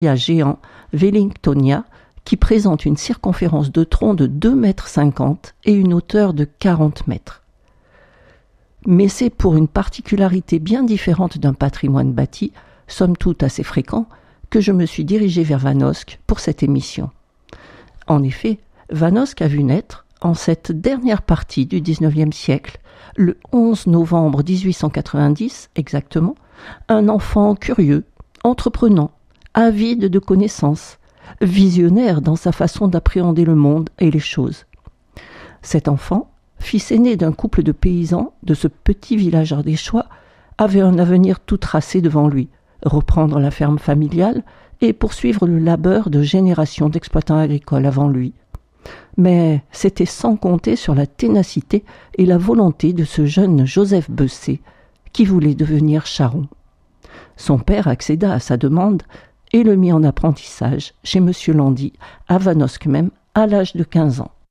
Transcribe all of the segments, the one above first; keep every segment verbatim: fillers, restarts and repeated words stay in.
géant Wellingtonia qui présente une circonférence de tronc de deux mètres cinquante et une hauteur de quarante mètres. Mais c'est pour une particularité bien différente d'un patrimoine bâti, somme toute assez fréquent, que je me suis dirigé vers Vanosque pour cette émission. En effet, Vanosque a vu naître, en cette dernière partie du dix-neuvième siècle, le onze novembre dix-huit cent quatre-vingt-dix exactement, un enfant curieux, entreprenant, avide de connaissances, visionnaire dans sa façon d'appréhender le monde et les choses. Cet enfant, fils aîné d'un couple de paysans de ce petit village ardéchois, avait un avenir tout tracé devant lui, reprendre la ferme familiale et poursuivre le labeur de générations d'exploitants agricoles avant lui. Mais c'était sans compter sur la ténacité et la volonté de ce jeune Joseph Bessé, qui voulait devenir charron. Son père accéda à sa demande et le mit en apprentissage chez M. Landy, à Vanosque même, à l'âge de quinze ans.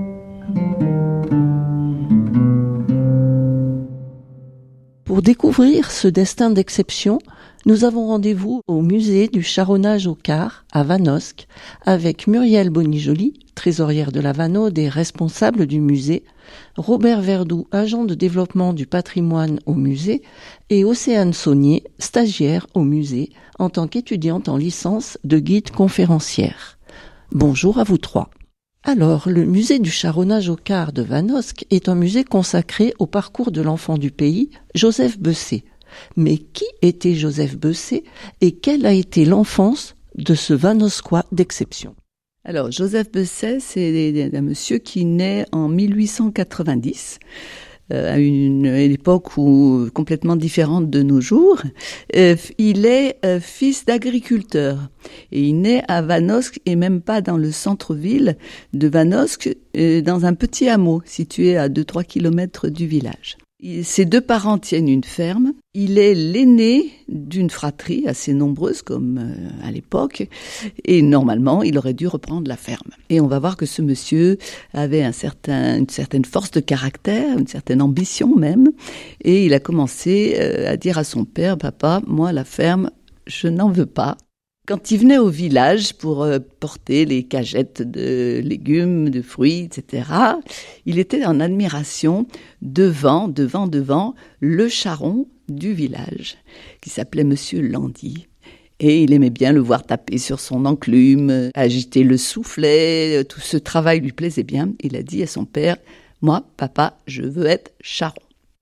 Pour découvrir ce destin d'exception, nous avons rendez-vous au musée du charronnage au quart, à Vanosque, avec Muriel Bonijoli, trésorière de la Vanaude et responsable du musée, Robert Verdoux, agent de développement du patrimoine au musée, et Océane Saunier, stagiaire au musée, en tant qu'étudiante en licence de guide conférencière. Bonjour à vous trois. Alors, le musée du charronnage au quart de Vanosque est un musée consacré au parcours de l'enfant du pays, Joseph Bessé. Mais qui était Joseph Bessé et quelle a été l'enfance de ce Vanosquois d'exception? Alors, Joseph Bessé, c'est un monsieur qui naît en mille huit cent quatre-vingt-dix, euh, à une, une époque où, complètement différente de nos jours. Euh, il est euh, fils d'agriculteur et il naît à Vanosque et même pas dans le centre-ville de Vanosque, euh, dans un petit hameau situé à deux à trois kilomètres du village. Ses deux parents tiennent une ferme. Il est l'aîné d'une fratrie assez nombreuse comme euh, à l'époque et normalement il aurait dû reprendre la ferme. Et on va voir que ce monsieur avait un certain, une certaine force de caractère, une certaine ambition même, et il a commencé euh, à dire à son père: papa, moi la ferme, je n'en veux pas. Quand il venait au village pour euh, porter les cagettes de légumes, de fruits, et cetera, il était en admiration devant, devant, devant le charron du village, qui s'appelait Monsieur Landy. Et il aimait bien le voir taper sur son enclume, agiter le soufflet, tout ce travail lui plaisait bien. Il a dit à son père: moi, papa, je veux être charron.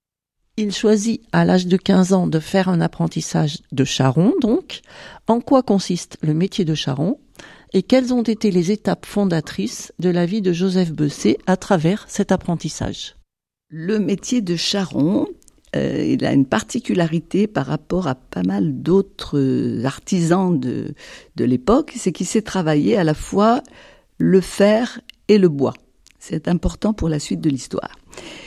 Il choisit à l'âge de quinze ans de faire un apprentissage de charron, donc. En quoi consiste le métier de charron et quelles ont été les étapes fondatrices de la vie de Joseph Bessé à travers cet apprentissage? Le métier de charron, euh, il a une particularité par rapport à pas mal d'autres artisans de, de l'époque, c'est qu'il sait travailler à la fois le fer et le bois. C'est important pour la suite de l'histoire.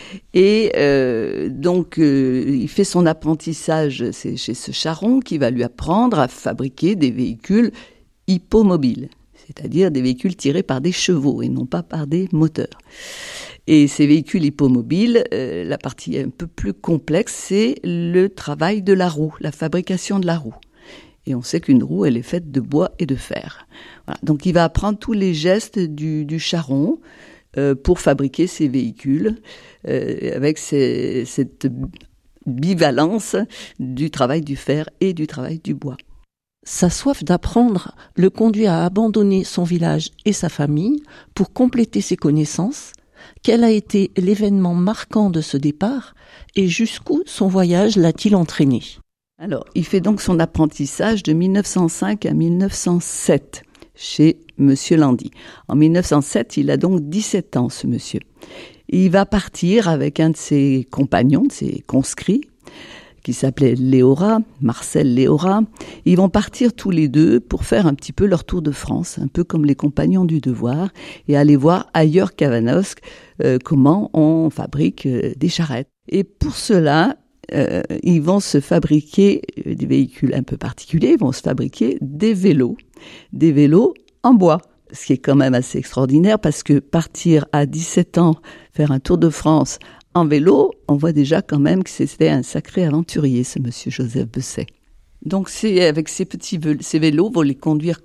Et euh, donc, euh, il fait son apprentissage c'est chez ce charron qui va lui apprendre à fabriquer des véhicules hippomobiles, c'est-à-dire des véhicules tirés par des chevaux et non pas par des moteurs. Et ces véhicules hippomobiles, euh, la partie un peu plus complexe, c'est le travail de la roue, la fabrication de la roue. Et on sait qu'une roue, elle est faite de bois et de fer. Voilà. Donc, il va apprendre tous les gestes du, du charron, Euh, pour fabriquer ces véhicules euh, avec ces, cette bivalence du travail du fer et du travail du bois. Sa soif d'apprendre le conduit à abandonner son village et sa famille pour compléter ses connaissances. Quel a été l'événement marquant de ce départ et jusqu'où son voyage l'a-t-il entraîné? Alors, il fait donc son apprentissage de mille neuf cent cinq à mille neuf cent sept chez Monsieur Landy. En mille neuf cent sept, il a donc dix-sept ans, ce monsieur. Il va partir avec un de ses compagnons, de ses conscrits, qui s'appelait Léora, Marcel Léora. Ils vont partir tous les deux pour faire un petit peu leur tour de France, un peu comme les compagnons du devoir, et aller voir ailleurs qu'à Vanosque euh, comment on fabrique euh, des charrettes. Et pour cela, euh, ils vont se fabriquer euh, des véhicules un peu particuliers, ils vont se fabriquer des vélos, des vélos en bois. Ce qui est quand même assez extraordinaire parce que partir à dix-sept ans, faire un tour de France en vélo, on voit déjà quand même que c'était un sacré aventurier, ce monsieur Joseph Bessé. Donc c'est avec ces petits vélos, ces vélos, vous les conduire